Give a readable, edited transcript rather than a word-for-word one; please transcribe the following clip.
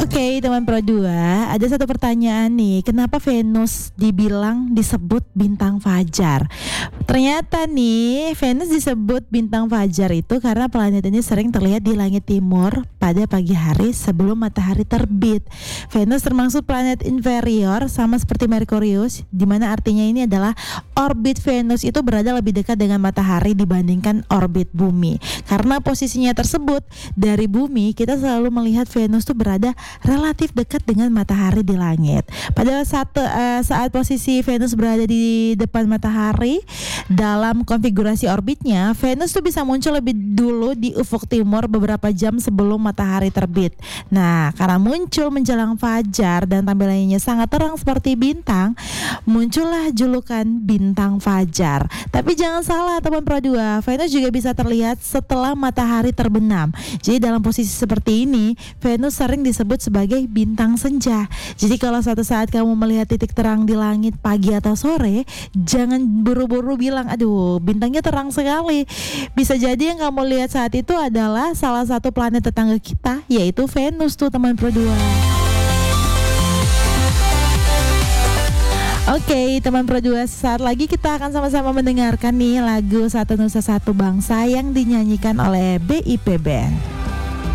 Oke, teman Pro 2, ada satu pertanyaan nih. Kenapa Venus disebut bintang fajar? Ternyata nih, Venus disebut bintang fajar itu karena planet ini sering terlihat di langit timur pada pagi hari sebelum matahari terbit. Venus termasuk planet inferior sama seperti Merkurius, di mana artinya ini adalah orbit Venus itu berada lebih dekat dengan matahari dibandingkan orbit bumi. Karena posisinya tersebut dari bumi, kita selalu melihat Venus tuh berada relatif dekat dengan matahari di langit. Pada saat posisi Venus berada di depan matahari dalam konfigurasi orbitnya, Venus tuh bisa muncul lebih dulu di ufuk timur beberapa jam sebelum matahari terbit. Nah, karena muncul menjelang fajar dan tampilannya sangat terang seperti bintang, muncullah julukan bintang fajar. Tapi jangan salah teman Pro 2, Venus juga bisa terlihat setelah matahari terbenam. Jadi dalam posisi seperti ini, Venus sering disebut sebagai bintang senja. Jadi kalau suatu saat kamu melihat titik terang di langit pagi atau sore, jangan buru-buru bilang, aduh bintangnya terang sekali. Bisa jadi yang kamu lihat saat itu adalah salah satu planet tetangga kita, yaitu Venus tuh teman Pro 2. Oke, teman Pro 2, saat lagi kita akan sama-sama mendengarkan nih lagu Satu Nusa Satu Bangsa yang dinyanyikan oleh BIP Band.